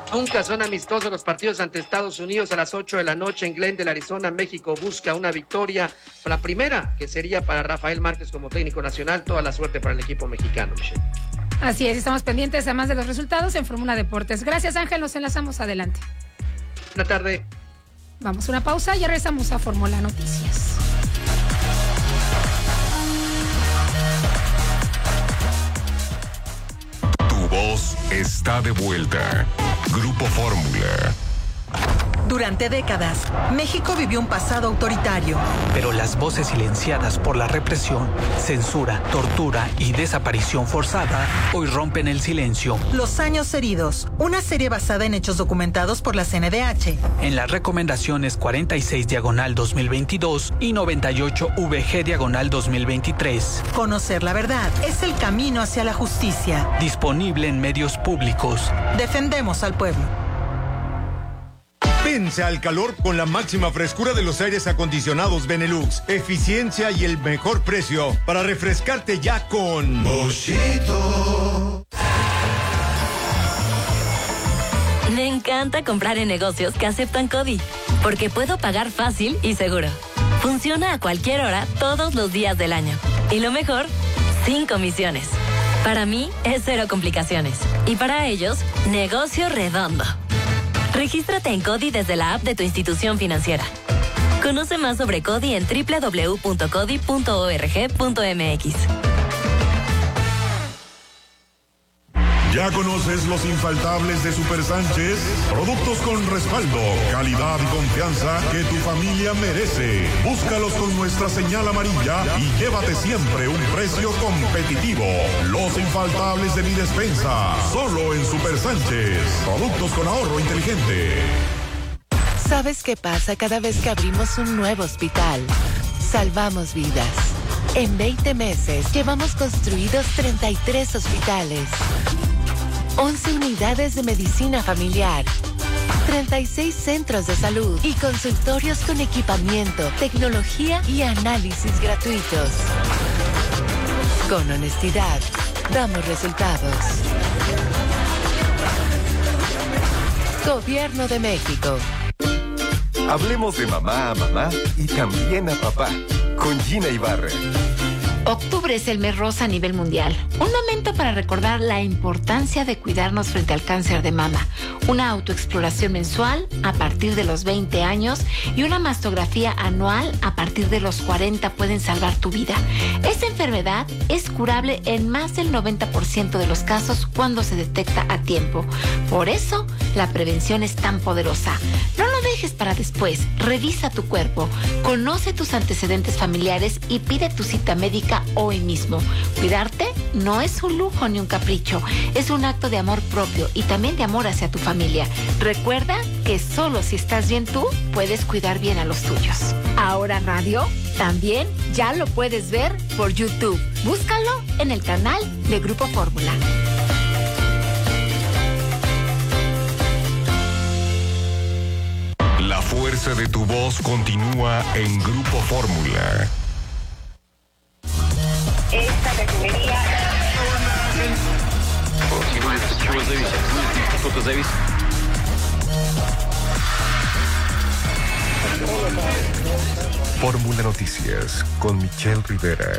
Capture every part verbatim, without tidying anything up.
Nunca son amistosos los partidos ante Estados Unidos a las ocho de la noche en Glendale, Arizona. México busca una victoria, la primera que sería para Rafael Márquez como técnico nacional. Toda la suerte para el equipo mexicano, Michelle. Así es, estamos pendientes además de los resultados en Fórmula Deportes. Gracias, Ángel, nos enlazamos adelante. Buenas tardes. Vamos a una pausa y ya regresamos a Fórmula Noticias. Tu voz está de vuelta. Grupo Fórmula. Durante décadas, México vivió un pasado autoritario. Pero las voces silenciadas por la represión, censura, tortura y desaparición forzada hoy rompen el silencio. Los años heridos, una serie basada en hechos documentados por la C N D H. En las recomendaciones cuarenta y seis diagonal dos mil veintidós y noventa y ocho V G diagonal dos mil veintitrés. Conocer la verdad es el camino hacia la justicia. Disponible en medios públicos. Defendemos al pueblo. Vence al calor con la máxima frescura de los aires acondicionados Benelux. Eficiencia y el mejor precio para refrescarte ya con Boschito. Me encanta comprar en negocios que aceptan CODI, porque puedo pagar fácil y seguro. Funciona a cualquier hora, todos los días del año. Y lo mejor, sin comisiones. Para mí es cero complicaciones. Y para ellos, negocio redondo. Regístrate en CODI desde la app de tu institución financiera. Conoce más sobre CODI en doble u doble u doble u punto codi punto org punto m x. ¿Ya conoces los infaltables de Super Sánchez? Productos con respaldo, calidad y confianza que tu familia merece. Búscalos con nuestra señal amarilla y llévate siempre un precio competitivo. Los infaltables de mi despensa, solo en Super Sánchez. Productos con ahorro inteligente. ¿Sabes qué pasa cada vez que abrimos un nuevo hospital? Salvamos vidas. En veinte meses llevamos construidos treinta y tres hospitales, once unidades de medicina familiar, treinta y seis centros de salud y consultorios con equipamiento, tecnología y análisis gratuitos. Con honestidad, damos resultados. Gobierno de México. Hablemos de mamá a mamá y también a papá, con Gina Ibarra. Octubre es el mes rosa a nivel mundial. Un momento para recordar la importancia de cuidarnos frente al cáncer de mama. Una autoexploración mensual a partir de los veinte años y una mastografía anual a partir de los cuarenta pueden salvar tu vida. Esta enfermedad es curable en más del noventa por ciento de los casos cuando se detecta a tiempo. Por eso, la prevención es tan poderosa. No lo dejes para después. Revisa tu cuerpo, conoce tus antecedentes familiares y pide tu cita médica hoy mismo. Cuidarte no es un lujo ni un capricho, es un acto de amor propio y también de amor hacia tu familia. Recuerda que solo si estás bien tú, puedes cuidar bien a los tuyos. Ahora Radio también ya lo puedes ver por YouTube. Búscalo en el canal de Grupo Fórmula. La fuerza de tu voz continúa en Grupo Fórmula. Esta refinería. Fórmula Noticias con Michelle Rivera.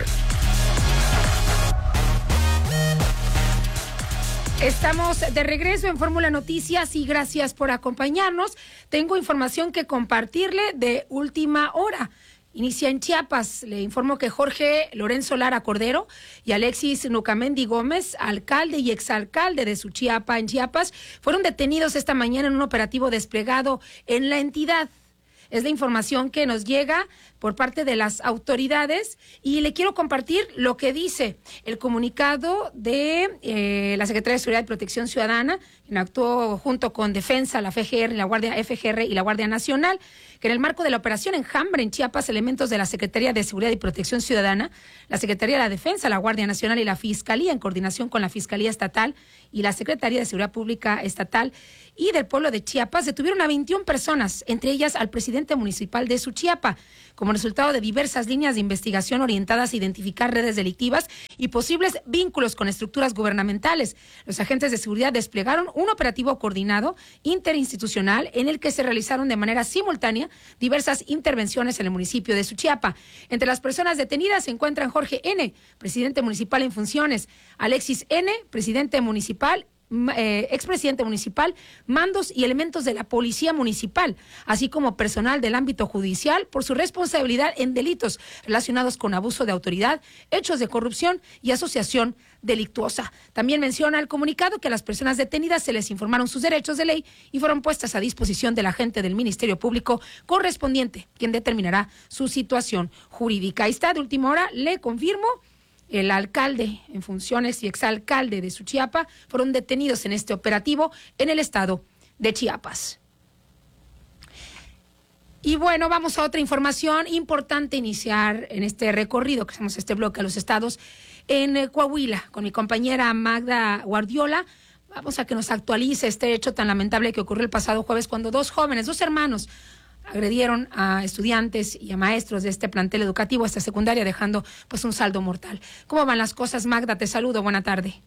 Estamos de regreso en Fórmula Noticias y gracias por acompañarnos. Tengo información que compartirle de última hora. Inicia en Chiapas. Le informo que Jorge Lorenzo Lara Cordero y Alexis Nucamendi Gómez, alcalde y exalcalde de Suchiapa en Chiapas, fueron detenidos esta mañana en un operativo desplegado en la entidad. Es la información que nos llega por parte de las autoridades y le quiero compartir lo que dice el comunicado de eh, la Secretaría de Seguridad y Protección Ciudadana, quien actuó junto con Defensa, la F G R, la Guardia F G R y la Guardia Nacional, que en el marco de la operación Enjambre en Chiapas, elementos de la Secretaría de Seguridad y Protección Ciudadana, la Secretaría de la Defensa, la Guardia Nacional y la Fiscalía, en coordinación con la Fiscalía Estatal y la Secretaría de Seguridad Pública Estatal y del pueblo de Chiapas, detuvieron a veintiuna personas, entre ellas al presidente municipal de Suchiapa, como resultado de diversas líneas de investigación orientadas a identificar redes delictivas y posibles vínculos con estructuras gubernamentales. Los agentes de seguridad desplegaron un operativo coordinado interinstitucional en el que se realizaron de manera simultánea diversas intervenciones en el municipio de Suchiapa. Entre las personas detenidas se encuentran Jorge N., presidente municipal en funciones, Alexis N., presidente municipal, Eh, expresidente municipal, mandos y elementos de la policía municipal, así como personal del ámbito judicial por su responsabilidad en delitos relacionados con abuso de autoridad, hechos de corrupción y asociación delictuosa. También menciona el comunicado que a las personas detenidas se les informaron sus derechos de ley y fueron puestas a disposición del agente del Ministerio Público correspondiente, quien determinará su situación jurídica. Ahí está, de última hora, le confirmo. El alcalde en funciones y exalcalde de Suchiapa fueron detenidos en este operativo en el estado de Chiapas. Y bueno, vamos a otra información importante iniciar en este recorrido que hacemos este bloque a los estados en eh, Coahuila con mi compañera Magda Guardiola. Vamos a que nos actualice este hecho tan lamentable que ocurrió el pasado jueves cuando dos jóvenes, dos hermanos, agredieron a estudiantes y a maestros de este plantel educativo, esta secundaria, dejando pues un saldo mortal. ¿Cómo van las cosas, Magda? Te saludo, buena tarde.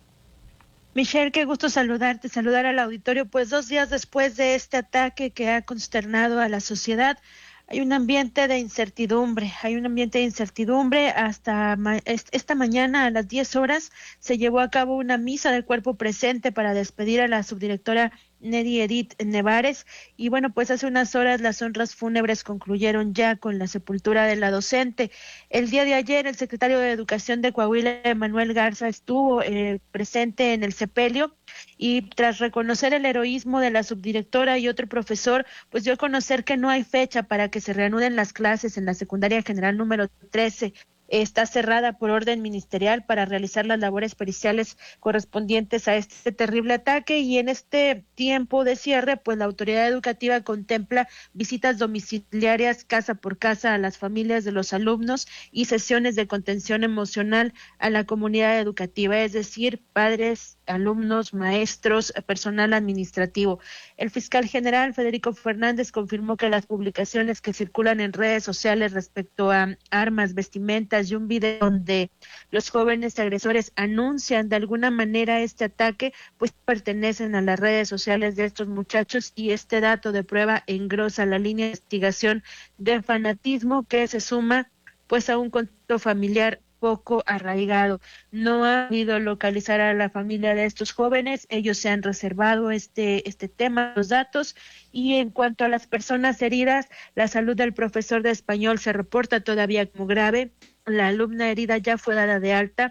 Michelle, qué gusto saludarte, saludar al auditorio. Pues dos días después de este ataque que ha consternado a la sociedad, hay un ambiente de incertidumbre, hay un ambiente de incertidumbre. Hasta ma- esta mañana a las diez horas se llevó a cabo una misa del cuerpo presente para despedir a la subdirectora Neri Edith Nevares, y bueno, pues hace unas horas las honras fúnebres concluyeron ya con la sepultura de la docente. El día de ayer el secretario de Educación de Coahuila, Manuel Garza, estuvo eh, presente en el sepelio y tras reconocer el heroísmo de la subdirectora y otro profesor, pues dio a conocer que no hay fecha para que se reanuden las clases en la secundaria general número trece. Está cerrada por orden ministerial para realizar las labores periciales correspondientes a este terrible ataque, y en este tiempo de cierre, pues la autoridad educativa contempla visitas domiciliarias casa por casa a las familias de los alumnos y sesiones de contención emocional a la comunidad educativa, es decir, padres, alumnos, maestros, personal administrativo. El fiscal general Federico Fernández confirmó que las publicaciones que circulan en redes sociales respecto a armas, vestimentas y un video donde los jóvenes agresores anuncian de alguna manera este ataque, pues pertenecen a las redes sociales de estos muchachos, y este dato de prueba engrosa la línea de investigación de fanatismo que se suma pues a un contexto familiar poco arraigado. No ha habido localizar a la familia de estos jóvenes, ellos se han reservado este este tema, los datos. Y en cuanto a las personas heridas, la salud del profesor de español se reporta todavía como grave. La alumna herida ya fue dada de alta,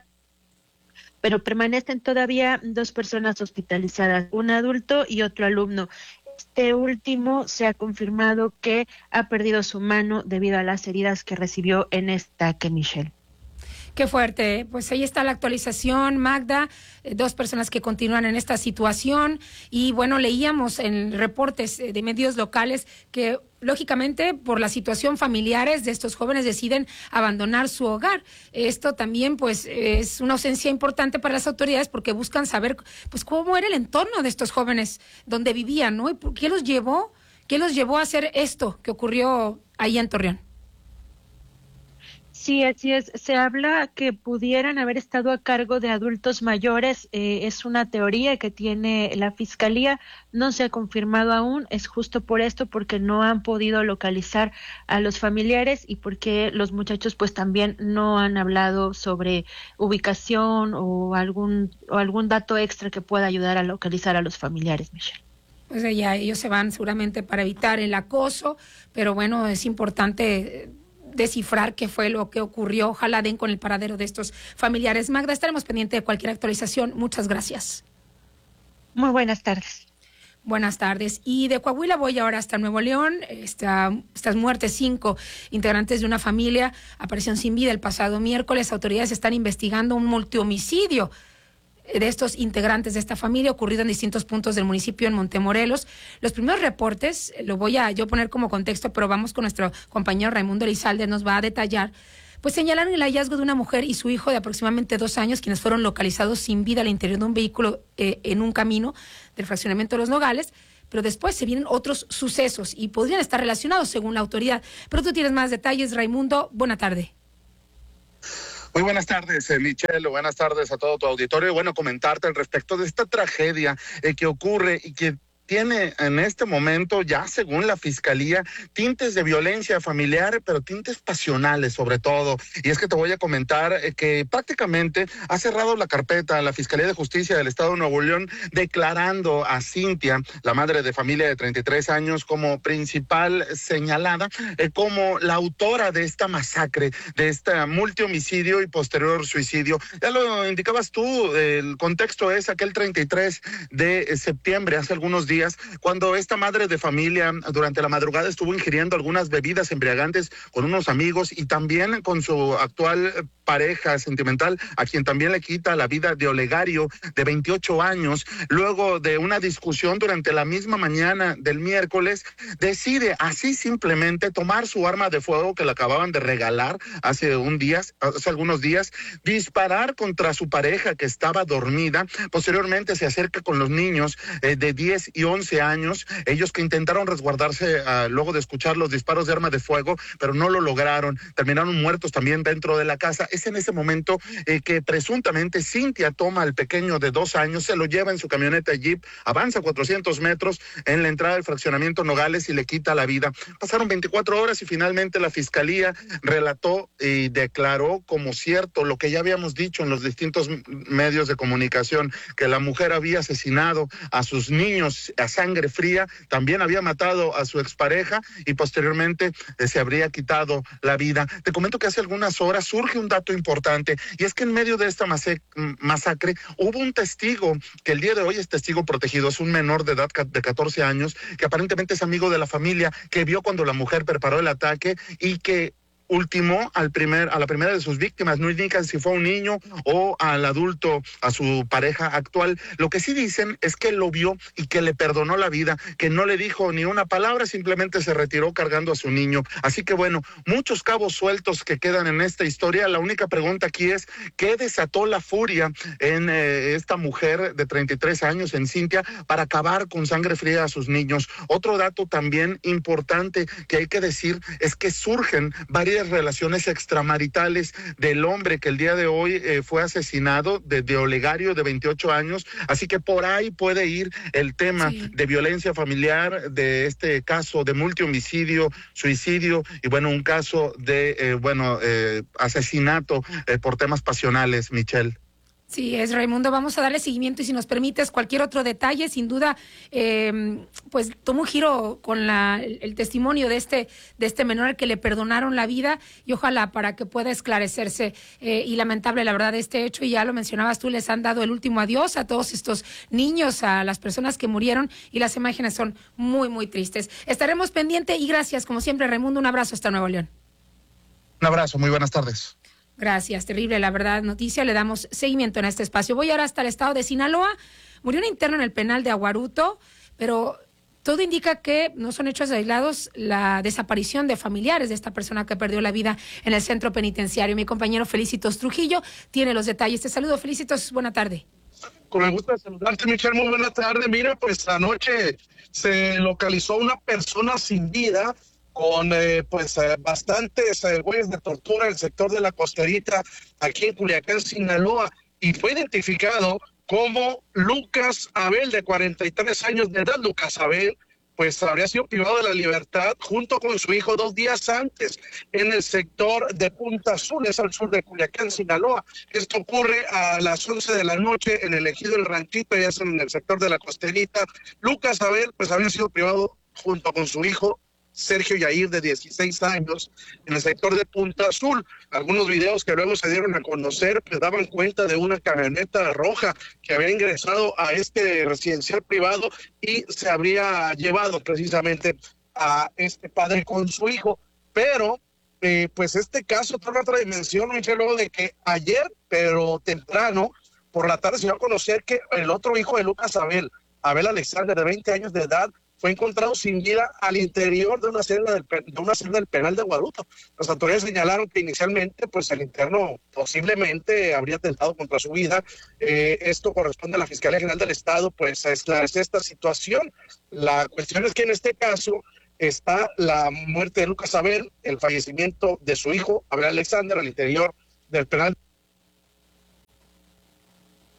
pero permanecen todavía dos personas hospitalizadas, un adulto y otro alumno. Este último se ha confirmado que ha perdido su mano debido a las heridas que recibió en este ataque, Michelle. Qué fuerte. Pues ahí está la actualización, Magda. Eh, dos personas que continúan en esta situación. Y bueno, leíamos en reportes de medios locales que, lógicamente, por la situación familiares de estos jóvenes deciden abandonar su hogar. Esto también, pues, es una ausencia importante para las autoridades porque buscan saber, pues, cómo era el entorno de estos jóvenes donde vivían, ¿no? ¿Y por qué los llevó? ¿Qué los llevó a hacer esto que ocurrió ahí en Torreón? Sí, así es. Se habla que pudieran haber estado a cargo de adultos mayores. Eh, es una teoría que tiene la Fiscalía. No se ha confirmado aún. Es justo por esto, porque no han podido localizar a los familiares y porque los muchachos pues también no han hablado sobre ubicación o algún, o algún dato extra que pueda ayudar a localizar a los familiares, Michelle. Pues ya ellos se van seguramente para evitar el acoso, pero bueno, es importante descifrar qué fue lo que ocurrió. Ojalá den con el paradero de estos familiares. Magda, estaremos pendientes de cualquier actualización. Muchas gracias. Muy buenas tardes. Buenas tardes. Y de Coahuila voy ahora hasta Nuevo León. Esta, estas muertes, cinco integrantes de una familia aparecieron sin vida el pasado miércoles. Autoridades están investigando un multihomicidio de estos integrantes de esta familia ocurrido en distintos puntos del municipio en Montemorelos. Los primeros reportes, lo voy a yo poner como contexto, pero vamos con nuestro compañero Raimundo Elizalde, nos va a detallar, pues señalaron el hallazgo de una mujer y su hijo de aproximadamente dos años, quienes fueron localizados sin vida al interior de un vehículo eh, en un camino del fraccionamiento de Los Nogales, pero después se vienen otros sucesos y podrían estar relacionados según la autoridad. Pero tú tienes más detalles, Raimundo. Buena tarde. Muy buenas tardes, eh, Michelle, buenas tardes a todo tu auditorio. Y bueno, comentarte al respecto de esta tragedia eh, que ocurre y que tiene en este momento ya, según la Fiscalía, tintes de violencia familiar, pero tintes pasionales sobre todo. Y es que te voy a comentar eh, que prácticamente ha cerrado la carpeta la Fiscalía de Justicia del Estado de Nuevo León, declarando a Cintia, la madre de familia de treinta y tres años, como principal señalada, eh, como la autora de esta masacre, de este multihomicidio y posterior suicidio. Ya lo indicabas tú, el contexto es aquel treinta y tres de septiembre, hace algunos días, cuando esta madre de familia durante la madrugada estuvo ingiriendo algunas bebidas embriagantes con unos amigos y también con su actual pareja sentimental, a quien también le quita la vida, de Olegario, de veintiocho años. Luego de una discusión durante la misma mañana del miércoles, decide así simplemente tomar su arma de fuego que le acababan de regalar hace un día, hace algunos días, disparar contra su pareja que estaba dormida. Posteriormente se acerca con los niños eh, de diez y once años, ellos que intentaron resguardarse uh, luego de escuchar los disparos de arma de fuego, pero no lo lograron, terminaron muertos también dentro de la casa. Es en ese momento eh, que presuntamente Cintia toma al pequeño de dos años, se lo lleva en su camioneta Jeep, avanza cuatrocientos metros en la entrada del fraccionamiento Nogales y le quita la vida. Pasaron veinticuatro horas y finalmente la Fiscalía relató y declaró como cierto lo que ya habíamos dicho en los distintos medios de comunicación, que la mujer había asesinado a sus niños a sangre fría, también había matado a su expareja y posteriormente eh, se habría quitado la vida. Te comento que hace algunas horas surge un dato importante, y es que en medio de esta masacre hubo un testigo que el día de hoy es testigo protegido, es un menor de edad de catorce años, que aparentemente es amigo de la familia, que vio cuando la mujer preparó el ataque y que ultimó al primer, a la primera de sus víctimas. No indican si fue un niño o al adulto, a su pareja actual. Lo que sí dicen es que lo vio y que le perdonó la vida, que no le dijo ni una palabra, simplemente se retiró cargando a su niño. Así que bueno, muchos cabos sueltos que quedan en esta historia. La única pregunta aquí es, ¿qué desató la furia en eh, esta mujer de treinta y tres años, en Cintia, para acabar con sangre fría a sus niños? Otro dato también importante que hay que decir es que surgen varias relaciones extramaritales del hombre que el día de hoy eh, fue asesinado, de, de Olegario, de veintiocho años, así que por ahí puede ir el tema sí. de violencia familiar, de este caso de multihomicidio, suicidio y bueno, un caso de eh, bueno eh, asesinato eh, por temas pasionales, Michelle. Sí, es Raimundo, vamos a darle seguimiento y si nos permites cualquier otro detalle, sin duda, eh, pues toma un giro con la, el, el testimonio de este, de este menor al que le perdonaron la vida y ojalá para que pueda esclarecerse eh, y lamentable la verdad de este hecho, y ya lo mencionabas tú, les han dado el último adiós a todos estos niños, a las personas que murieron y las imágenes son muy, muy tristes. Estaremos pendientes y gracias, como siempre, Raimundo, un abrazo hasta Nuevo León. Un abrazo, muy buenas tardes. Gracias, terrible, la verdad, noticia, le damos seguimiento en este espacio. Voy ahora hasta el estado de Sinaloa. Murió un interno en el penal de Aguaruto, pero todo indica que no son hechos aislados la desaparición de familiares de esta persona que perdió la vida en el centro penitenciario. Mi compañero Felicitos Trujillo tiene los detalles. Te saludo, Felicitos, buena tarde. Con el gusto de saludarte, Michelle, muy buena tarde. Mira, pues anoche se localizó una persona sin vida con eh, pues eh, bastantes eh, huellas de tortura en el sector de la Costerita, aquí en Culiacán, Sinaloa, y fue identificado como Lucas Abel, de cuarenta y tres años de edad. Lucas Abel, pues habría sido privado de la libertad junto con su hijo dos días antes en el sector de Punta Azul, es al sur de Culiacán, Sinaloa. Esto ocurre a las once de la noche en el ejido El Ranchito, ya es en el sector de la Costerita. Lucas Abel, pues habría sido privado junto con su hijo Sergio Yair, de dieciséis años, en el sector de Punta Azul. Algunos videos que luego se dieron a conocer pues daban cuenta de una camioneta roja que había ingresado a este residencial privado y se habría llevado precisamente a este padre con su hijo. Pero eh, pues este caso toma otra dimensión, Michelle, luego de que ayer, pero temprano, por la tarde se dio a conocer que el otro hijo de Lucas Abel, Abel Alexander, de veinte años de edad, fue encontrado sin vida al interior de una celda del, de una celda del penal de Aguaruto. Las autoridades señalaron que inicialmente pues el interno posiblemente habría atentado contra su vida. Eh, esto corresponde a la Fiscalía General del Estado pues a esclarecer esta situación. La cuestión es que en este caso está la muerte de Lucas Abel, el fallecimiento de su hijo Abel Alexander al interior del penal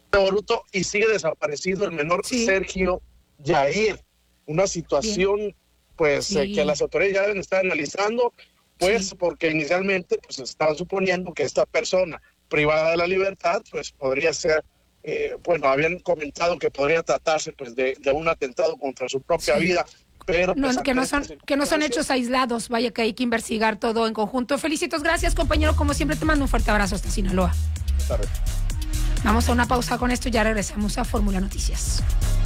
Boruto, y sigue desaparecido el menor sí. Sergio Yair. Una situación, Bien. pues, sí. eh, que las autoridades ya deben estar analizando, pues, sí. porque inicialmente, pues, estaban suponiendo que esta persona privada de la libertad, pues, podría ser, eh, bueno, habían comentado que podría tratarse, pues, de, de un atentado contra su propia sí. vida. Pero, no, pues, que, no son, que no son hechos aislados, vaya que hay que investigar todo en conjunto. Felicitos, gracias compañero, como siempre te mando un fuerte abrazo hasta Sinaloa. Vamos a una pausa con esto y ya regresamos a Fórmula Noticias.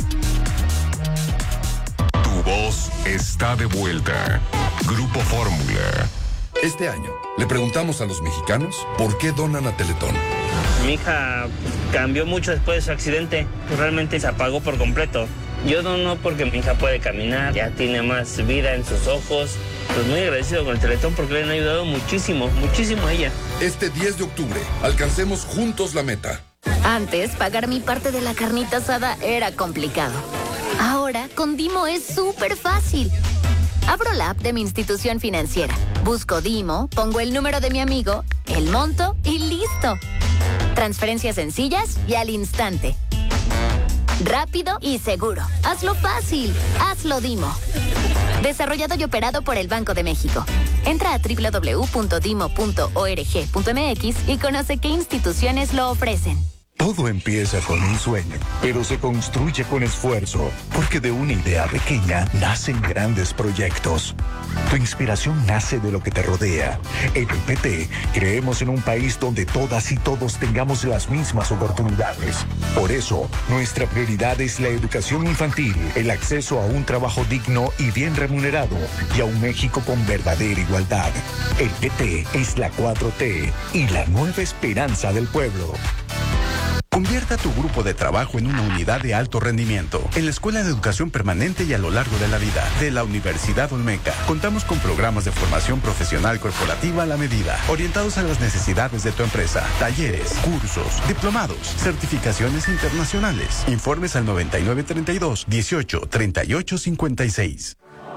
Tu voz está de vuelta. Grupo Fórmula. Este año le preguntamos a los mexicanos por qué donan a Teletón. Mi hija cambió mucho después de su accidente, realmente se apagó por completo. Yo dono porque mi hija puede caminar, ya tiene más vida en sus ojos. Pues muy agradecido con el Teletón porque le han ayudado muchísimo, muchísimo a ella. Este diez de octubre, alcancemos juntos la meta. Antes, pagar mi parte de la carnita asada era complicado. Ahora, con Dimo es súper fácil. Abro la app de mi institución financiera, busco Dimo, pongo el número de mi amigo, el monto y listo. Transferencias sencillas y al instante. Rápido y seguro. Hazlo fácil. Hazlo Dimo. Desarrollado y operado por el Banco de México. Entra a doble u doble u doble u punto dimo punto org punto m x y conoce qué instituciones lo ofrecen. Todo empieza con un sueño, pero se construye con esfuerzo, porque de una idea pequeña nacen grandes proyectos. Tu inspiración nace de lo que te rodea. En el P T creemos en un país donde todas y todos tengamos las mismas oportunidades. Por eso, nuestra prioridad es la educación infantil, el acceso a un trabajo digno y bien remunerado, y a un México con verdadera igualdad. El P T es la cuatro T y la nueva esperanza del pueblo. Convierta tu grupo de trabajo en una unidad de alto rendimiento. En la Escuela de Educación Permanente y a lo largo de la vida de la Universidad Olmeca, contamos con programas de formación profesional corporativa a la medida, orientados a las necesidades de tu empresa, talleres, cursos, diplomados, certificaciones internacionales. Informes al noventa y nueve treinta y dos, dieciocho, treinta y ocho, cincuenta y seis.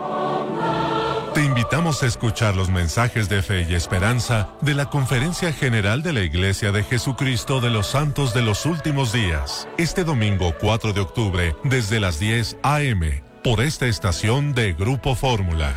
Te invitamos a escuchar los mensajes de fe y esperanza de la Conferencia General de la Iglesia de Jesucristo de los Santos de los Últimos Días, este domingo cuatro de octubre, desde las diez a eme, por esta estación de Grupo Fórmula.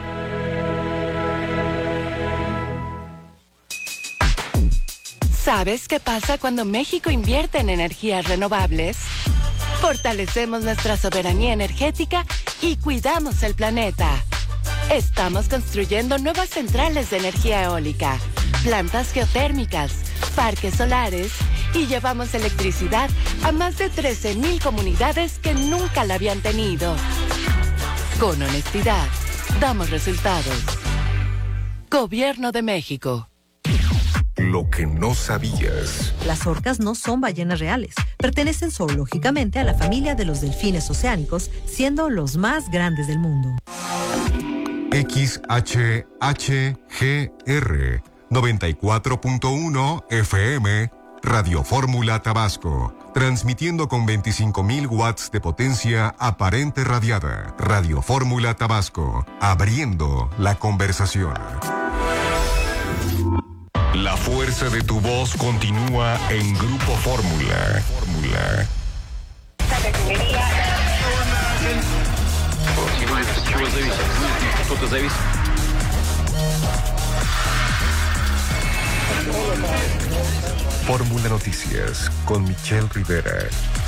¿Sabes qué pasa cuando México invierte en energías renovables? Fortalecemos nuestra soberanía energética y cuidamos el planeta. Estamos construyendo nuevas centrales de energía eólica, plantas geotérmicas, parques solares y llevamos electricidad a más de trece mil comunidades que nunca la habían tenido. Con honestidad, damos resultados. Gobierno de México. Lo que no sabías. Las orcas no son ballenas reales. Pertenecen zoológicamente a la familia de los delfines oceánicos, siendo los más grandes del mundo. X H H G R noventa y cuatro punto uno F M, Radio Fórmula Tabasco, transmitiendo con veinticinco mil watts de potencia aparente radiada. Radio Fórmula Tabasco, abriendo la conversación. La fuerza de tu voz continúa en Grupo Fórmula. Fórmula. Fórmula Noticias con Michelle Rivera.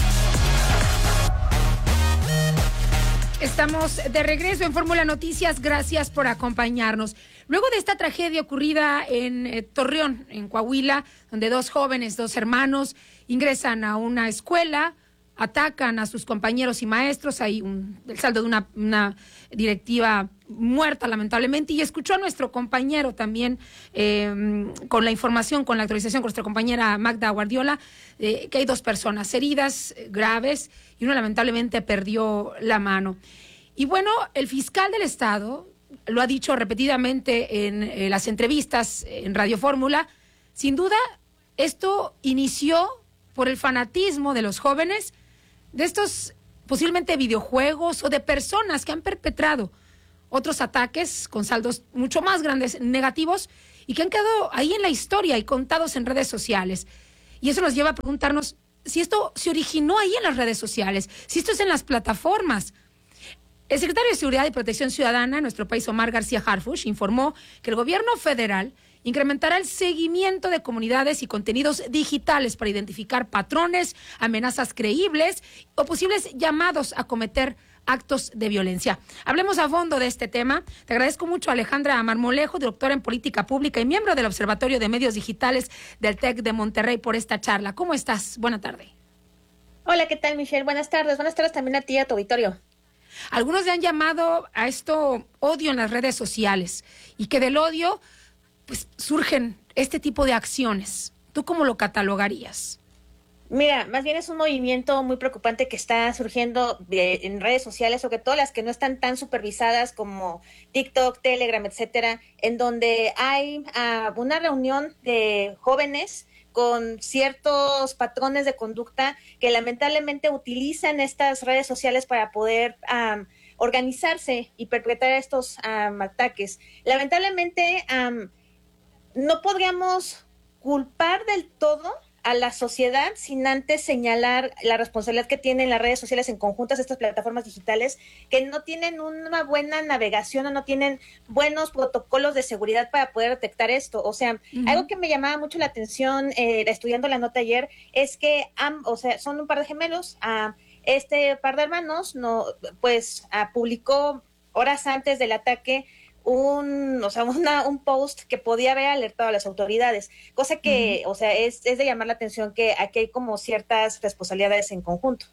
Estamos de regreso en Fórmula Noticias, gracias por acompañarnos. Luego de esta tragedia ocurrida en eh, Torreón, en Coahuila, donde dos jóvenes, dos hermanos, ingresan a una escuela, atacan a sus compañeros y maestros, hay un, el saldo de una, una directiva muerta lamentablemente, y escuchó a nuestro compañero también eh, con la información, con la actualización con nuestra compañera Magda Guardiola, eh, que hay dos personas heridas eh, graves y uno lamentablemente perdió la mano. Y bueno, el fiscal del Estado lo ha dicho repetidamente en eh, las entrevistas en Radio Fórmula, sin duda esto inició por el fanatismo de los jóvenes, de estos posiblemente videojuegos o de personas que han perpetrado otros ataques con saldos mucho más grandes, negativos, y que han quedado ahí en la historia y contados en redes sociales. Y eso nos lleva a preguntarnos, si esto se originó ahí en las redes sociales, si esto es en las plataformas. El secretario de Seguridad y Protección Ciudadana en nuestro país, Omar García Harfuch, informó que el gobierno federal incrementará el seguimiento de comunidades y contenidos digitales para identificar patrones, amenazas creíbles o posibles llamados a cometer actos de violencia. Hablemos a fondo de este tema. Te agradezco mucho, Alejandra Marmolejo, doctora en Política Pública y miembro del Observatorio de Medios Digitales del TEC de Monterrey, por esta charla. ¿Cómo estás? Buena tarde. Hola, ¿qué tal, Michelle? Buenas tardes. Buenas tardes también a ti y a tu auditorio. Algunos le han llamado a esto odio en las redes sociales y que del odio pues surgen este tipo de acciones. ¿Tú cómo lo catalogarías? Mira, más bien es un movimiento muy preocupante que está surgiendo de, en redes sociales, sobre todo las que no están tan supervisadas como TikTok, Telegram, etcétera, en donde hay uh, una reunión de jóvenes con ciertos patrones de conducta que lamentablemente utilizan estas redes sociales para poder um, organizarse y perpetrar estos um, ataques. Lamentablemente um, no podríamos culpar del todo a la sociedad sin antes señalar la responsabilidad que tienen las redes sociales en conjuntas, estas plataformas digitales, que no tienen una buena navegación o no tienen buenos protocolos de seguridad para poder detectar esto. O sea, uh-huh. algo que me llamaba mucho la atención eh, estudiando la nota ayer es que, um, o sea, son un par de gemelos. Uh, este par de hermanos no, pues uh, publicó horas antes del ataque un, o sea, una, un post que podía haber alertado a las autoridades, cosa que, uh-huh. o sea, es, es de llamar la atención que aquí hay como ciertas responsabilidades en conjunto.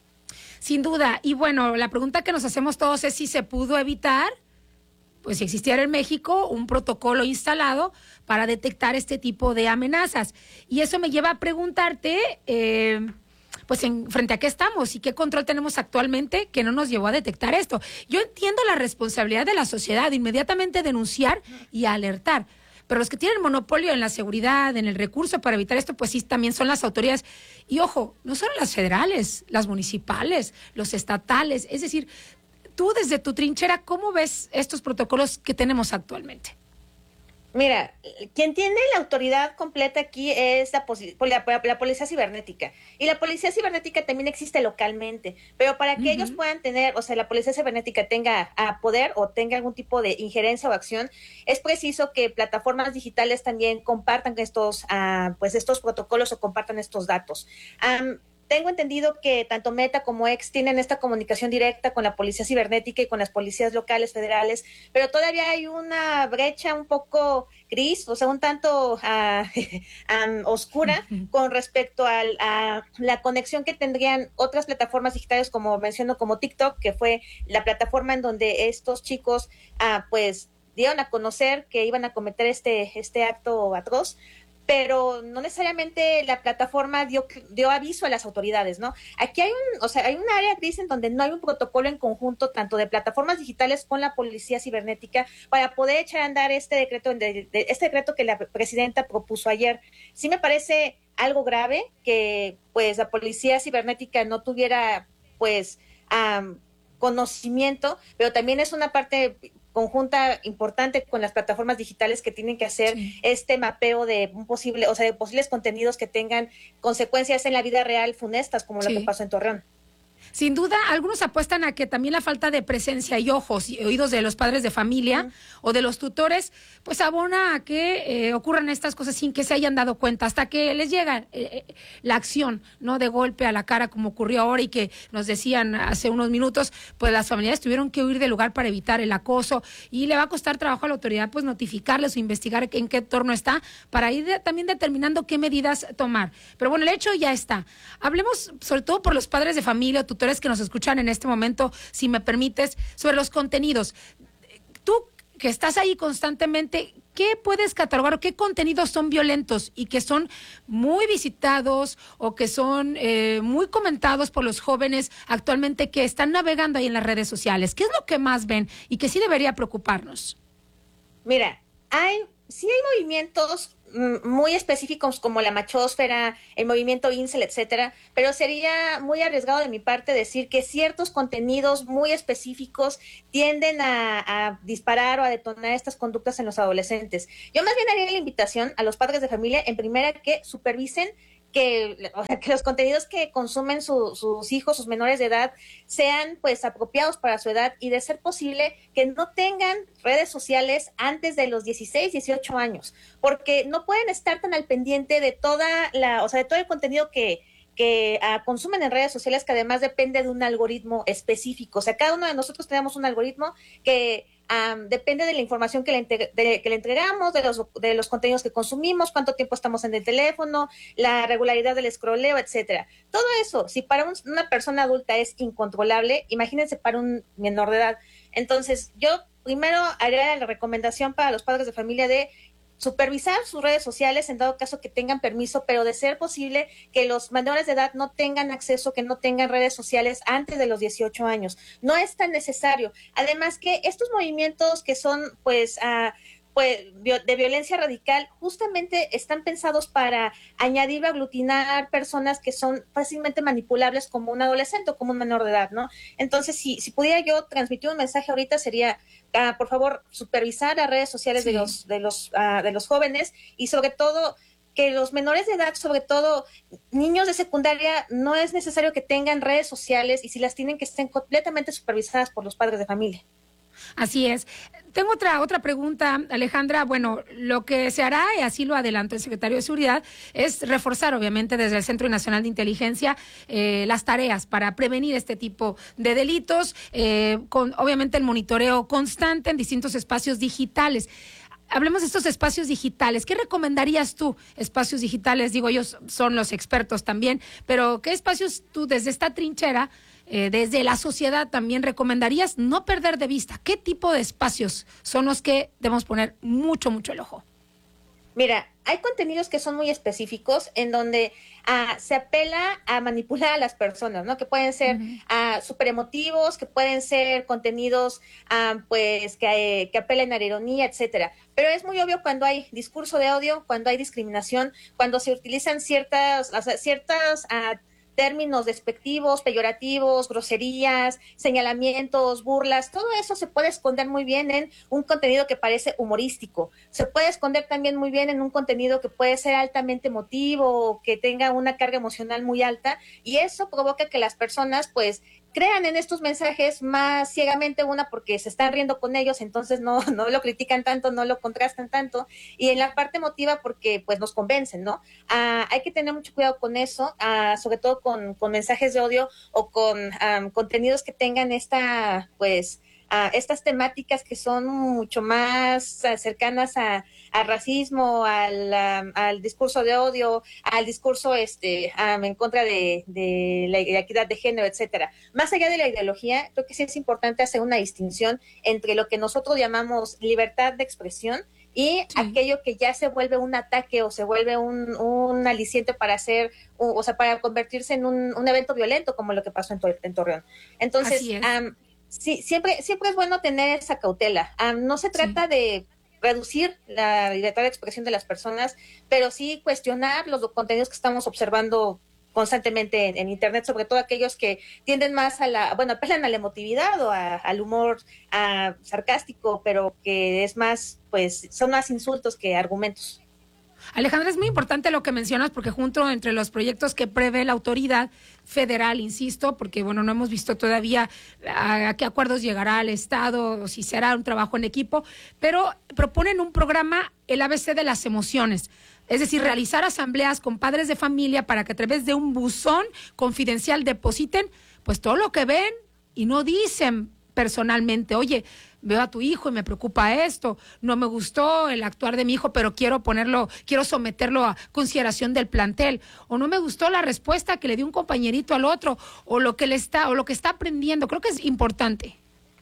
Sin duda. Y bueno, la pregunta que nos hacemos todos es si se pudo evitar, pues si existiera en México un protocolo instalado para detectar este tipo de amenazas. Y eso me lleva a preguntarte, eh, pues en, frente a qué estamos y qué control tenemos actualmente que no nos llevó a detectar esto. Yo entiendo la responsabilidad de la sociedad de inmediatamente denunciar y alertar, pero los que tienen monopolio en la seguridad, en el recurso para evitar esto, pues sí, también son las autoridades. Y ojo, no solo las federales, las municipales, los estatales. Es decir, tú desde tu trinchera, ¿cómo ves estos protocolos que tenemos actualmente? Mira, quien tiene la autoridad completa aquí es la, la, la Policía Cibernética. Y la Policía Cibernética también existe localmente. Pero para que uh-huh. ellos puedan tener, o sea, la Policía Cibernética tenga a poder o tenga algún tipo de injerencia o acción, es preciso que plataformas digitales también compartan estos, uh, pues estos protocolos o compartan estos datos. Um, Tengo entendido que tanto Meta como X tienen esta comunicación directa con la Policía Cibernética y con las policías locales, federales, pero todavía hay una brecha un poco gris, o sea, un tanto uh, um, oscura con respecto al, a la conexión que tendrían otras plataformas digitales, como menciono, como TikTok, que fue la plataforma en donde estos chicos uh, pues dieron a conocer que iban a cometer este, este acto atroz, pero no necesariamente la plataforma dio, dio aviso a las autoridades, ¿no? Aquí hay un, o sea, hay un área gris en donde no hay un protocolo en conjunto tanto de plataformas digitales con la Policía Cibernética para poder echar a andar este decreto, de, de, este decreto que la presidenta propuso ayer. Sí me parece algo grave que, pues, la Policía Cibernética no tuviera, pues, um, conocimiento, pero también es una parte conjunta importante con las plataformas digitales que tienen que hacer sí. este mapeo de un posible, o sea, de posibles contenidos que tengan consecuencias en la vida real funestas, como sí. lo que pasó en Torreón. Sin duda, algunos apuestan a que también la falta de presencia y ojos y oídos de los padres de familia uh-huh. o de los tutores, pues abona a que eh, ocurran estas cosas sin que se hayan dado cuenta, hasta que les llega eh, la acción, no de golpe a la cara como ocurrió ahora y que nos decían hace unos minutos, pues las familias tuvieron que huir del lugar para evitar el acoso y le va a costar trabajo a la autoridad pues notificarles o investigar en qué entorno está para ir de, también determinando qué medidas tomar. Pero bueno, el hecho ya está. Hablemos sobre todo por los padres de familia o tutores que nos escuchan en este momento, si me permites, sobre los contenidos. Tú que estás ahí constantemente, ¿qué puedes catalogar o qué contenidos son violentos y que son muy visitados o que son eh, muy comentados por los jóvenes actualmente que están navegando ahí en las redes sociales? ¿Qué es lo que más ven y que sí debería preocuparnos? Mira, hay sí hay movimientos muy específicos como la machósfera, el movimiento incel, etcétera, pero sería muy arriesgado de mi parte decir que ciertos contenidos muy específicos tienden a, a disparar o a detonar estas conductas en los adolescentes. Yo más bien haría la invitación a los padres de familia, en primera, que supervisen que, o sea, que los contenidos que consumen su, sus hijos, sus menores de edad, sean pues apropiados para su edad y de ser posible que no tengan redes sociales antes de los dieciséis, dieciocho años, porque no pueden estar tan al pendiente de toda la, o sea, de todo el contenido que que uh, consumen en redes sociales, que además depende de un algoritmo específico. O sea, cada uno de nosotros tenemos un algoritmo que um, depende de la información que le, de, que le entregamos, de los, de los contenidos que consumimos, cuánto tiempo estamos en el teléfono, la regularidad del scrolleo, etcétera. Todo eso, si para un, una persona adulta es incontrolable, imagínense para un menor de edad. Entonces, yo primero haría la recomendación para los padres de familia de supervisar sus redes sociales en dado caso que tengan permiso, pero de ser posible que los menores de edad no tengan acceso, que no tengan redes sociales antes de los dieciocho años. No es tan necesario. Además que estos movimientos que son pues uh, pues de violencia radical justamente están pensados para añadir o aglutinar personas que son fácilmente manipulables como un adolescente o como un menor de edad, ¿no? Entonces, si, si pudiera yo transmitir un mensaje ahorita sería Uh, por favor, supervisar las redes sociales sí. de los de los uh, de los jóvenes y sobre todo que los menores de edad, sobre todo niños de secundaria, no es necesario que tengan redes sociales y si las tienen que estén completamente supervisadas por los padres de familia. Así es. Tengo otra otra pregunta, Alejandra. Bueno, lo que se hará, y así lo adelantó el secretario de Seguridad, es reforzar, obviamente, desde el Centro Nacional de Inteligencia, eh, las tareas para prevenir este tipo de delitos, eh, con obviamente el monitoreo constante en distintos espacios digitales. Hablemos de estos espacios digitales. ¿Qué recomendarías tú? Espacios digitales, digo, ellos son los expertos también, pero ¿qué espacios tú desde esta trinchera, eh, desde la sociedad también recomendarías no perder de vista? ¿Qué tipo de espacios son los que debemos poner mucho, mucho el ojo? Mira, hay contenidos que son muy específicos en donde uh, se apela a manipular a las personas, ¿no? Que pueden ser uh-huh. uh, súper emotivos, que pueden ser contenidos uh, pues que, que apelen a la ironía, etcétera. Pero es muy obvio cuando hay discurso de odio, cuando hay discriminación, cuando se utilizan ciertas, o sea, ciertas uh, términos despectivos, peyorativos, groserías, señalamientos, burlas, todo eso se puede esconder muy bien en un contenido que parece humorístico. Se puede esconder también muy bien en un contenido que puede ser altamente emotivo o que tenga una carga emocional muy alta, y eso provoca que las personas pues crean en estos mensajes más ciegamente, una porque se están riendo con ellos, entonces no, no lo critican tanto, no lo contrastan tanto, y en la parte emotiva porque pues nos convencen, ¿no? Uh, hay que tener mucho cuidado con eso, uh, sobre todo con, con mensajes de odio o con um, contenidos que tengan esta, pues, Uh, estas temáticas que son mucho más uh, cercanas a, al racismo, al, um, al discurso de odio, al discurso este um, en contra de, de la equidad de género, etcétera. Más allá de la ideología, creo que sí es importante hacer una distinción entre lo que nosotros llamamos libertad de expresión y sí. aquello que ya se vuelve un ataque o se vuelve un, un aliciente para hacer, o, o sea, para convertirse en un, un evento violento como lo que pasó en, en Torreón. Entonces, Así es. Um, Sí, siempre, siempre es bueno tener esa cautela. Um, no se trata sí. de reducir la libertad de expresión de las personas, pero sí cuestionar los contenidos que estamos observando constantemente en, en Internet, sobre todo aquellos que tienden más a la, bueno, apelan a la emotividad o a, al humor a, sarcástico, pero que es más, pues, son más insultos que argumentos. Alejandra, es muy importante lo que mencionas porque junto entre los proyectos que prevé la autoridad federal, insisto, porque bueno, no hemos visto todavía a, a qué acuerdos llegará el Estado o si será un trabajo en equipo, pero proponen un programa, el A B C de las emociones. Es decir, realizar asambleas con padres de familia para que a través de un buzón confidencial depositen pues todo lo que ven y no dicen personalmente, oye, veo a tu hijo y me preocupa esto, no me gustó el actuar de mi hijo, pero quiero ponerlo, quiero someterlo a consideración del plantel, o no me gustó la respuesta que le dio un compañerito al otro, o lo que le está, o lo que está aprendiendo. Creo que es importante.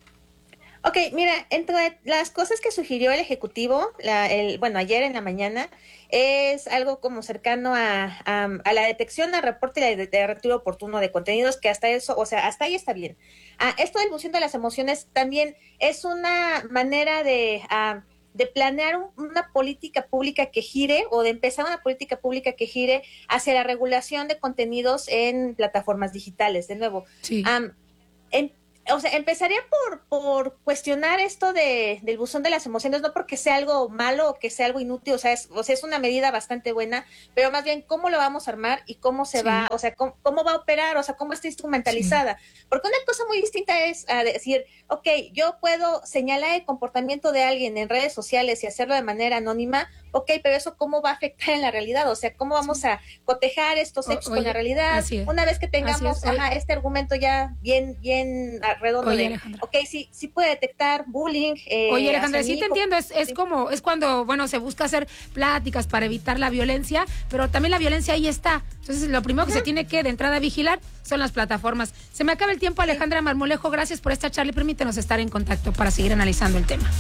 Ok, mira, entre las cosas que sugirió el Ejecutivo, la, el, bueno, ayer en la mañana, es algo como cercano a, a, a la detección, al reporte y la retiro oportuno de contenidos, que hasta eso, o sea, hasta ahí está bien. Ah, esto de ilusión de las emociones también es una manera de, ah, de planear un, una política pública que gire, o de empezar una política pública que gire hacia la regulación de contenidos en plataformas digitales, de nuevo. Sí. Um, en, o sea, empezaría por, por cuestionar esto de, del buzón de las emociones, no porque sea algo malo o que sea algo inútil, o sea, es, o sea, es una medida bastante buena, pero más bien cómo lo vamos a armar y cómo se sí. va, o sea, cómo, cómo va a operar, o sea, cómo está instrumentalizada. Sí. Porque una cosa muy distinta es a decir, ok, yo puedo señalar el comportamiento de alguien en redes sociales y hacerlo de manera anónima, ok, pero eso cómo va a afectar en la realidad, o sea, cómo vamos sí. a cotejar estos hechos o, oye, con la realidad, una vez que tengamos ajá, este argumento ya bien, bien redondo oye, de, Alejandra. ok, sí, sí puede detectar bullying. Eh, oye, Alejandra, sí te entiendo, es, es sí. como, es cuando, bueno, se busca hacer pláticas para evitar la violencia, pero también la violencia ahí está, entonces lo primero que uh-huh. se tiene que de entrada vigilar son las plataformas. Se me acaba el tiempo, Alejandra Marmolejo, gracias por esta charla y permítenos estar en contacto para seguir analizando el tema.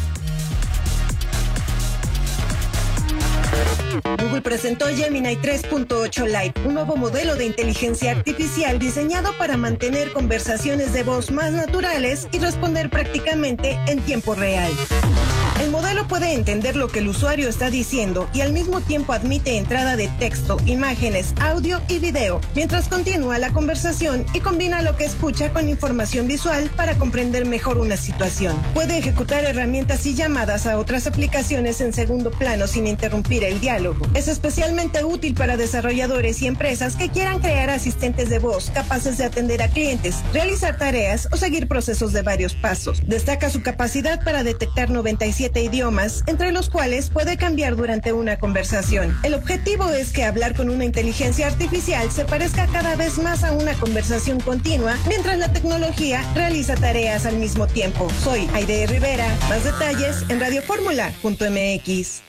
Google presentó Gemini tres punto ocho Lite, un nuevo modelo de inteligencia artificial diseñado para mantener conversaciones de voz más naturales y responder prácticamente en tiempo real. El modelo puede entender lo que el usuario está diciendo y al mismo tiempo admite entrada de texto, imágenes, audio y video, mientras continúa la conversación y combina lo que escucha con información visual para comprender mejor una situación. Puede ejecutar herramientas y llamadas a otras aplicaciones en segundo plano sin interrumpir el diálogo. Es especialmente útil para desarrolladores y empresas que quieran crear asistentes de voz capaces de atender a clientes, realizar tareas o seguir procesos de varios pasos. Destaca su capacidad para detectar noventa y siete idiomas, entre los cuales puede cambiar durante una conversación. El objetivo es que hablar con una inteligencia artificial se parezca cada vez más a una conversación continua, mientras la tecnología realiza tareas al mismo tiempo. Soy Aide Rivera. Más detalles en radioformula punto m x.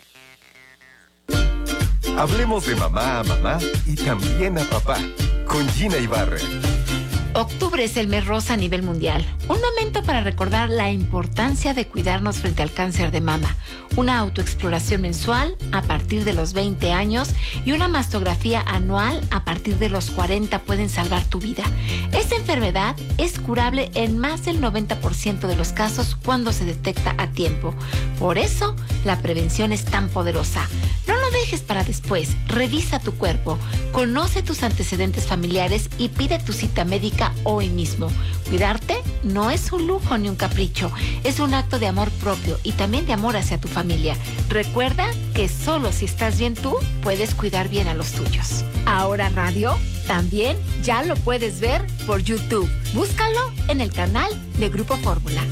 Hablemos de mamá a mamá y también a papá, con Gina Ibarra. Octubre es el mes rosa a nivel mundial. Un momento para recordar la importancia de cuidarnos frente al cáncer de mama. Una autoexploración mensual a partir de los veinte años y una mastografía anual a partir de los cuarenta pueden salvar tu vida. Esta enfermedad es curable en más del noventa por ciento de los casos cuando se detecta a tiempo. Por eso, la prevención es tan poderosa. No lo dejes para después. Revisa tu cuerpo, conoce tus antecedentes familiares y pide tu cita médica hoy mismo. Cuidarte no es un lujo ni un capricho, es un acto de amor propio y también de amor hacia tu familia. Recuerda que solo si estás bien tú, puedes cuidar bien a los tuyos. Ahora Radio también ya lo puedes ver por YouTube. Búscalo en el canal de Grupo Fórmula.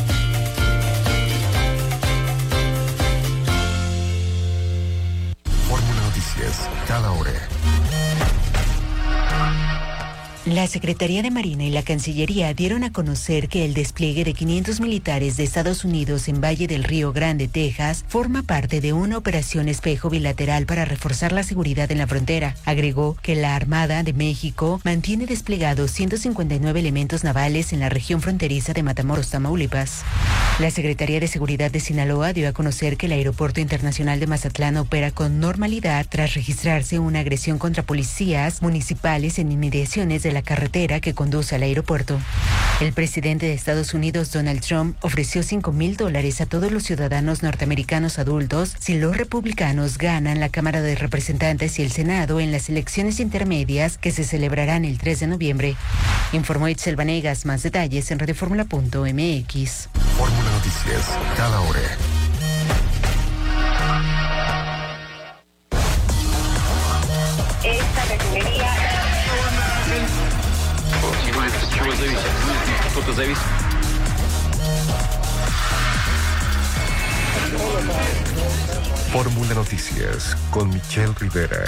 Fórmula Noticias, cada hora. La Secretaría de Marina y la Cancillería dieron a conocer que el despliegue de quinientos militares de Estados Unidos en Valle del Río Grande, Texas, forma parte de una operación espejo bilateral para reforzar la seguridad en la frontera. Agregó que la Armada de México mantiene desplegados ciento cincuenta y nueve elementos navales en la región fronteriza de Matamoros, Tamaulipas. La Secretaría de Seguridad de Sinaloa dio a conocer que el Aeropuerto Internacional de Mazatlán opera con normalidad tras registrarse una agresión contra policías municipales en inmediaciones de la carretera que conduce al aeropuerto. El presidente de Estados Unidos, Donald Trump, ofreció cinco mil dólares a todos los ciudadanos norteamericanos adultos si los republicanos ganan la Cámara de Representantes y el Senado en las elecciones intermedias que se celebrarán el tres de noviembre. Informó Itzel Vanegas. Más detalles en radioformula punto m x. Fórmula Noticias, cada hora. Esta refinería... Fórmula Noticias con Michelle Rivera.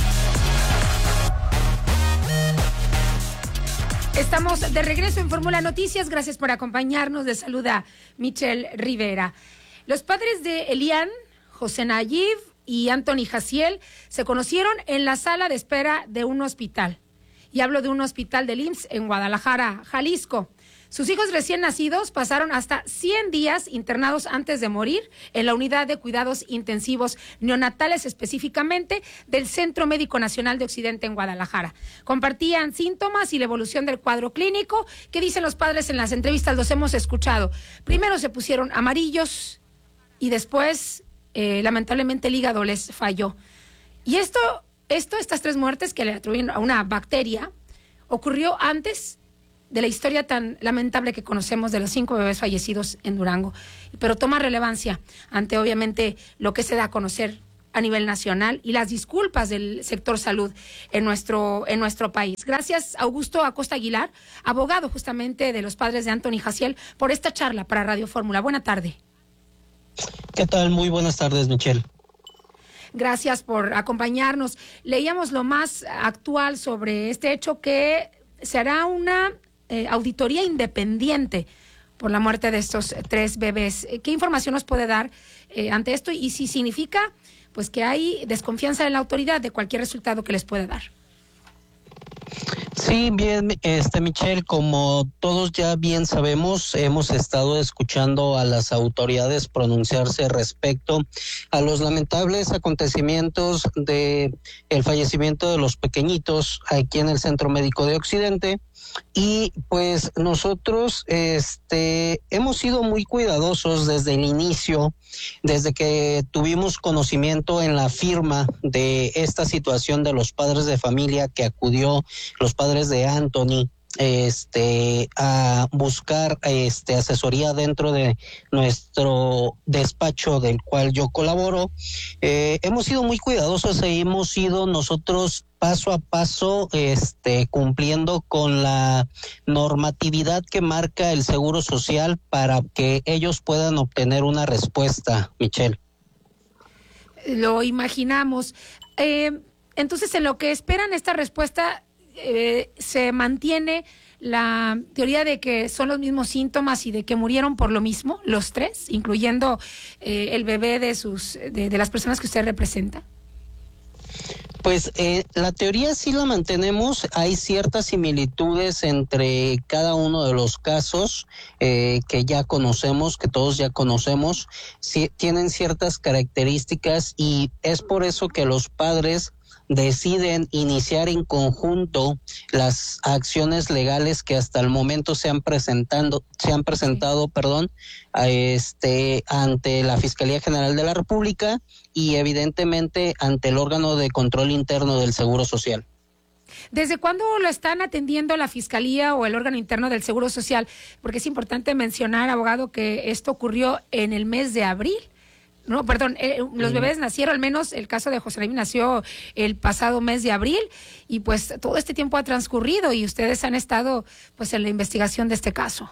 Estamos de regreso en Fórmula Noticias. Gracias por acompañarnos. Les saluda Michelle Rivera. Los padres de Elian, José Nayib y Anthony Jaciel se conocieron en la sala de espera de un hospital. Y hablo de un hospital del I M S S en Guadalajara, Jalisco. Sus hijos recién nacidos pasaron hasta cien días internados antes de morir en la unidad de cuidados intensivos neonatales, específicamente del Centro Médico Nacional de Occidente en Guadalajara. Compartían síntomas y la evolución del cuadro clínico. ¿Qué dicen los padres en las entrevistas? Los hemos escuchado. Primero se pusieron amarillos y después, eh, lamentablemente, el hígado les falló. Y esto... Esto, estas tres muertes que le atribuyen a una bacteria, ocurrió antes de la historia tan lamentable que conocemos de los cinco bebés fallecidos en Durango, pero toma relevancia ante obviamente lo que se da a conocer a nivel nacional y las disculpas del sector salud en nuestro en nuestro país. Gracias, Augusto Acosta Aguilar, abogado justamente de los padres de Anthony Jaciel, por esta charla para Radio Fórmula. Buena tarde. ¿Qué tal? Muy buenas tardes, Michelle. Gracias por acompañarnos. Leíamos lo más actual sobre este hecho, que se hará una eh, auditoría independiente por la muerte de estos tres bebés. ¿Qué información nos puede dar eh, ante esto y si significa pues que hay desconfianza en la autoridad de cualquier resultado que les pueda dar? Sí, bien, este Michelle, como todos ya bien sabemos, hemos estado escuchando a las autoridades pronunciarse respecto a los lamentables acontecimientos de el fallecimiento de los pequeñitos aquí en el Centro Médico de Occidente. Y pues nosotros este hemos sido muy cuidadosos desde el inicio, desde que tuvimos conocimiento en la firma de esta situación de los padres de familia que acudió, los padres de Anthony, este a buscar este asesoría dentro de nuestro despacho del cual yo colaboro. Eh, hemos sido muy cuidadosos e hemos sido nosotros paso a paso este cumpliendo con la normatividad que marca el Seguro Social para que ellos puedan obtener una respuesta, Michelle. Lo imaginamos. Eh, entonces, en lo que esperan esta respuesta, Eh, se mantiene la teoría de que son los mismos síntomas y de que murieron por lo mismo, los tres, incluyendo eh, el bebé de sus de, de las personas que usted representa. Pues eh, la teoría sí la mantenemos, hay ciertas similitudes entre cada uno de los casos eh, que ya conocemos, que todos ya conocemos, sí, tienen ciertas características y es por eso que los padres deciden iniciar en conjunto las acciones legales que hasta el momento se han presentando, se han presentado, perdón, a este ante la Fiscalía General de la República y evidentemente ante el órgano de control interno del Seguro Social. ¿Desde cuándo lo están atendiendo la Fiscalía o el órgano interno del Seguro Social? Porque es importante mencionar, abogado, que esto ocurrió en el mes de abril. No, perdón, eh, los bebés nacieron, al menos el caso de José Raimi nació el pasado mes de abril y pues todo este tiempo ha transcurrido y ustedes han estado pues en la investigación de este caso.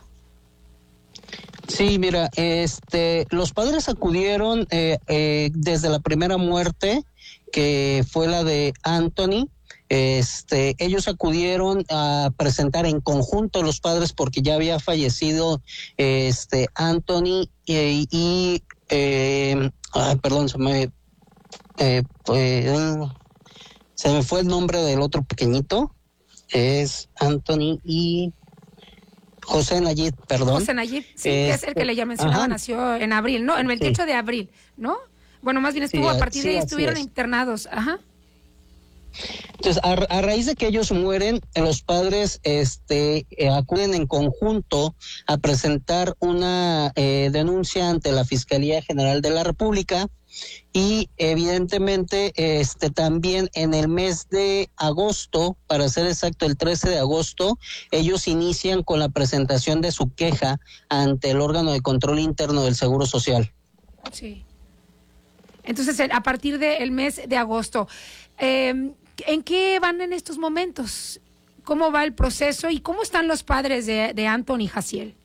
Sí, mira, este, los padres acudieron eh, eh, desde la primera muerte, que fue la de Anthony. Este, ellos acudieron a presentar en conjunto los padres porque ya había fallecido este Anthony y, y eh, ay, perdón, se me eh, pues, se me fue el nombre del otro pequeñito, es Anthony y José Nayib, perdón. José Nayib, sí, este, es el que le ya mencionaba, ajá. Nació en abril, ¿no? En el veintiocho sí. de abril, ¿no? Bueno, más bien estuvo sí, a partir sí, de ahí, estuvieron internados, ajá. Entonces, a, a raíz de que ellos mueren, los padres este, eh, acuden en conjunto a presentar una eh, denuncia ante la Fiscalía General de la República y evidentemente este también en el mes de agosto, para ser exacto el trece de agosto, ellos inician con la presentación de su queja ante el órgano de control interno del Seguro Social. Sí. Entonces, a partir del mes de agosto, eh, ¿en qué van en estos momentos? ¿Cómo va el proceso y cómo están los padres de, de Anthony Jaciel?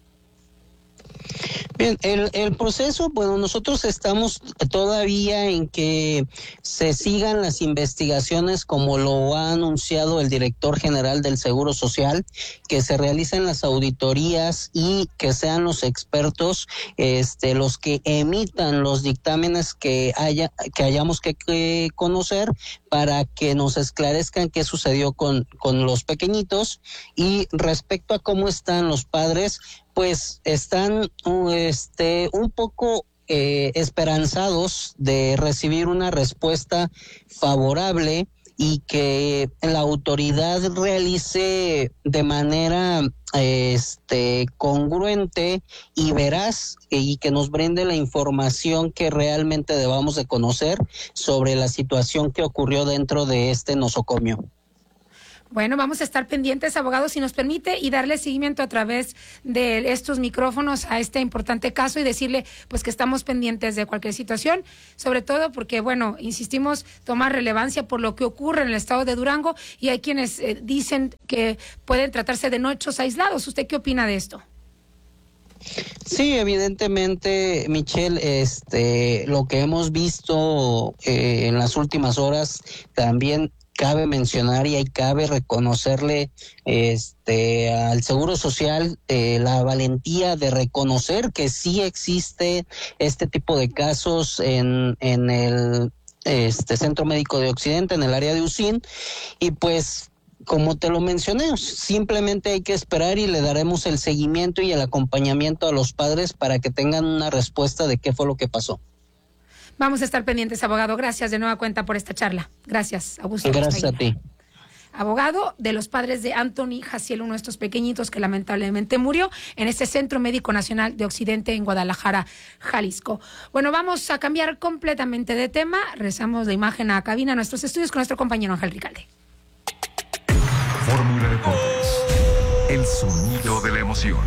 Bien, el, el proceso, bueno, nosotros estamos todavía en que se sigan las investigaciones como lo ha anunciado el director general del Seguro Social, que se realicen las auditorías y que sean los expertos este, los que emitan los dictámenes que haya que hayamos que, que conocer para que nos esclarezcan qué sucedió con, con los pequeñitos. Y respecto a cómo están los padres, pues están este un poco eh, esperanzados de recibir una respuesta favorable y que la autoridad realice de manera este congruente y veraz y que nos brinde la información que realmente debamos de conocer sobre la situación que ocurrió dentro de este nosocomio. Bueno, vamos a estar pendientes, abogado, si nos permite, y darle seguimiento a través de estos micrófonos a este importante caso y decirle pues que estamos pendientes de cualquier situación, sobre todo porque, bueno, insistimos, tomar relevancia por lo que ocurre en el estado de Durango, y hay quienes eh, dicen que pueden tratarse de no hechos aislados. ¿Usted qué opina de esto? Sí, evidentemente, Michelle, este, lo que hemos visto eh, en las últimas horas también cabe mencionar y ahí cabe reconocerle este al Seguro Social eh, la valentía de reconocer que sí existe este tipo de casos en en el este Centro Médico de Occidente, en el área de U C I N, y pues como te lo mencioné, simplemente hay que esperar y le daremos el seguimiento y el acompañamiento a los padres para que tengan una respuesta de qué fue lo que pasó. Vamos a estar pendientes, abogado. Gracias de nueva cuenta por esta charla. Gracias, Augusto. Gracias a ti. Abogado de los padres de Anthony Jaciel, uno de estos pequeñitos que lamentablemente murió en este Centro Médico Nacional de Occidente en Guadalajara, Jalisco. Bueno, vamos a cambiar completamente de tema. Regresamos de imagen a cabina, a nuestros estudios con nuestro compañero Ángel Ricalde. Fórmula Deportes, el sonido de la emoción.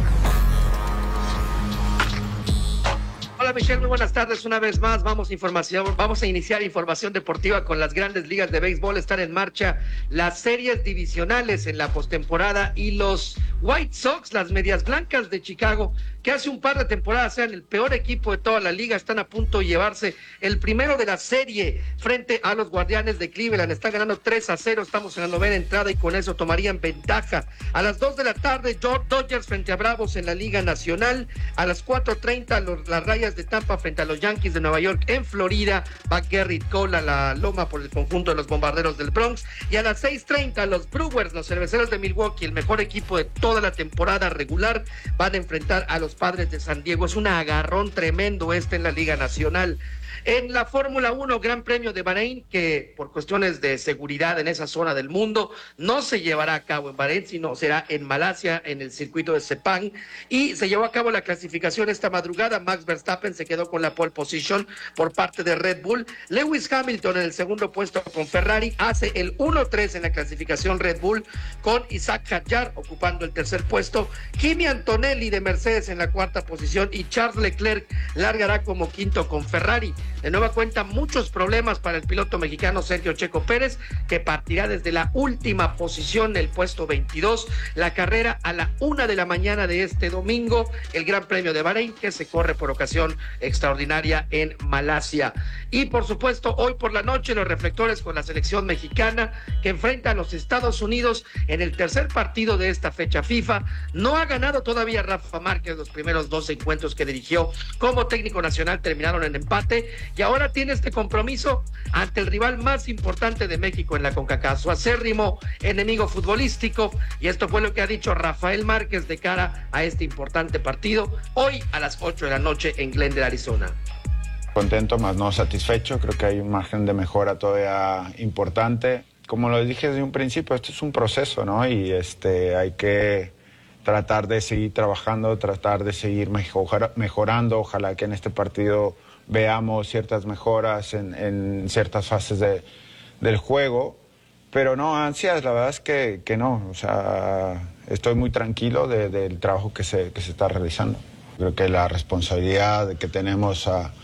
Hola Michelle, muy buenas tardes una vez más. Vamos a información, vamos a iniciar información deportiva con las grandes ligas de béisbol. Están en marcha las series divisionales en la postemporada y los White Sox, las Medias Blancas de Chicago, que hace un par de temporadas eran el peor equipo de toda la liga, están a punto de llevarse el primero de la serie frente a los Guardianes de Cleveland. Están ganando tres a cero, estamos en la novena entrada y con eso tomarían ventaja. A las dos de la tarde, Dodgers frente a Bravos en la Liga Nacional. A las cuatro treinta, los, las Rayas de Tampa frente a los Yankees de Nueva York en Florida. Va Gerrit Cole a la loma por el conjunto de los Bombarderos del Bronx. Y a las seis treinta, los Brewers, los Cerveceros de Milwaukee, el mejor equipo de toda la temporada regular, van a enfrentar a los Padres de San Diego. Es un agarrón tremendo este en la Liga Nacional. En la Fórmula uno, Gran Premio de Bahrein, que por cuestiones de seguridad en esa zona del mundo no se llevará a cabo en Bahrein, sino será en Malasia, en el circuito de Sepang, y se llevó a cabo la clasificación esta madrugada. Max Verstappen se quedó con la pole position por parte de Red Bull. Lewis Hamilton en el segundo puesto con Ferrari, hace el uno tres en la clasificación Red Bull, con Isaac Hadjar ocupando el tercer puesto. Kimi Antonelli de Mercedes en la cuarta posición y Charles Leclerc largará como quinto con Ferrari. De nueva cuenta, muchos problemas para el piloto mexicano Sergio Checo Pérez, que partirá desde la última posición, el puesto veintidós. La carrera a la una de la mañana de este domingo, el Gran Premio de Bahrein, que se corre por ocasión extraordinaria en Malasia. Y por supuesto, hoy por la noche, los reflectores con la selección mexicana, que enfrenta a los Estados Unidos en el tercer partido de esta fecha FIFA. No ha ganado todavía Rafa Márquez los primeros dos encuentros que dirigió como técnico nacional, terminaron en empate. Y ahora tiene este compromiso ante el rival más importante de México en la CONCACAF, su acérrimo enemigo futbolístico, y esto fue lo que ha dicho Rafael Márquez de cara a este importante partido, hoy a las ocho de la noche en Glendale, Arizona. Contento, más no satisfecho, creo que hay un margen de mejora todavía importante. Como lo dije desde un principio, esto es un proceso, ¿no? Y este, hay que tratar de seguir trabajando, tratar de seguir mejor, mejorando, ojalá que en este partido veamos ciertas mejoras en, en ciertas fases de, del juego, pero no, ansias, la verdad es que, que no, o sea, estoy muy tranquilo de, del trabajo que se, que se está realizando. Creo que la responsabilidad que tenemos a,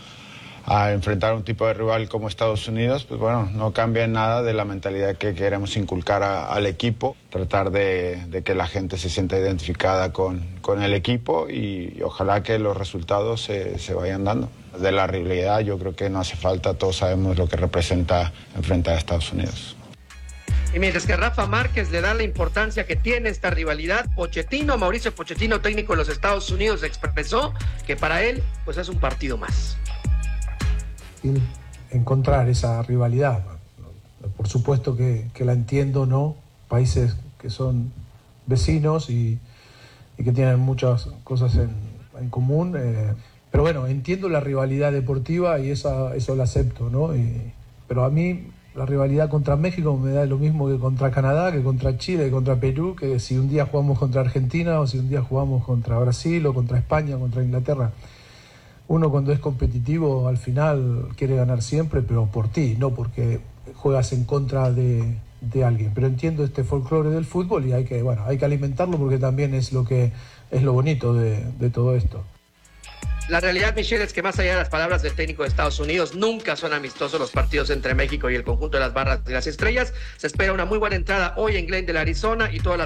a enfrentar a un tipo de rival como Estados Unidos, pues bueno, no cambia en nada de la mentalidad que queremos inculcar a, al equipo, tratar de, de que la gente se sienta identificada con, con el equipo y, y ojalá que los resultados se, se vayan dando. De la rivalidad yo creo que no hace falta, todos sabemos lo que representa enfrentar a Estados Unidos. Y mientras que Rafa Márquez le da la importancia que tiene esta rivalidad, Pochettino, Mauricio Pochettino, técnico de los Estados Unidos, expresó que para él pues es un partido más. Encontrar esa rivalidad, por supuesto que, que la entiendo, ¿no? Países que son vecinos y, y que tienen muchas cosas en, en común, eh, pero bueno, entiendo la rivalidad deportiva y esa, eso lo acepto, ¿no? Y, pero a mí la rivalidad contra México me da lo mismo que contra Canadá, que contra Chile, que contra Perú, que si un día jugamos contra Argentina o si un día jugamos contra Brasil o contra España, contra Inglaterra. Uno cuando es competitivo al final quiere ganar siempre, pero por ti, no porque juegas en contra de, de alguien. Pero entiendo este folclore del fútbol y hay que, bueno, hay que alimentarlo porque también es lo que es lo bonito de, de todo esto. La realidad, Michelle, es que más allá de las palabras del técnico de Estados Unidos, nunca son amistosos los partidos entre México y el conjunto de las Barras y las Estrellas. Se espera una muy buena entrada hoy en Glendale, Arizona, y todas las